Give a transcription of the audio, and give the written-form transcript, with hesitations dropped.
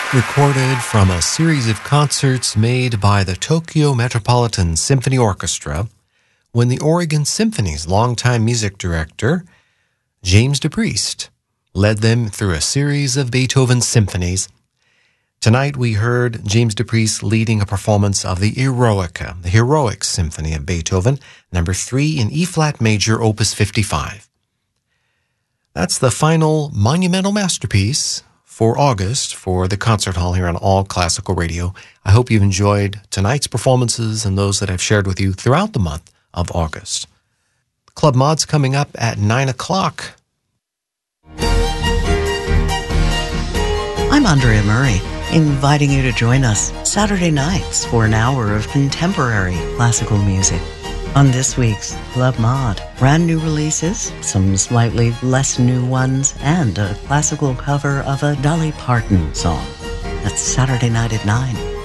Recorded from a series of concerts made by the Tokyo Metropolitan Symphony Orchestra when the Oregon Symphony's longtime music director, James DePriest, led them through a series of Beethoven symphonies. Tonight we heard James DePriest leading a performance of the Eroica, the Heroic Symphony of Beethoven, number 3 in E-flat major, opus 55. That's the final monumental masterpiece for August for the Concert Hall here on All Classical Radio. I hope you've enjoyed tonight's performances and those that I've shared with you throughout the month of August. Club Mod's coming up at 9 o'clock. I'm Andrea Murray, inviting you to join us Saturday nights for an hour of contemporary classical music. On this week's Club Mod, brand new releases, some slightly less new ones, and a classical cover of a Dolly Parton song. That's Saturday night at 9.